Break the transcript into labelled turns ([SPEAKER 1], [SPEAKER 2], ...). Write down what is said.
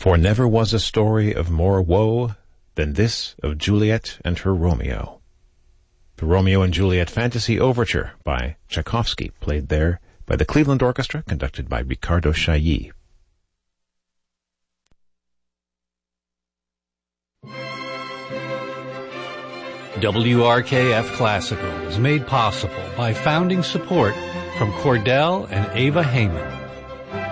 [SPEAKER 1] For never was a story of more woe than this of Juliet and her Romeo. The Romeo and Juliet Fantasy Overture by Tchaikovsky, played there by the Cleveland Orchestra, conducted by Ricardo Chailly.
[SPEAKER 2] WRKF Classical is made possible by founding support from Cordell and Ava Heyman.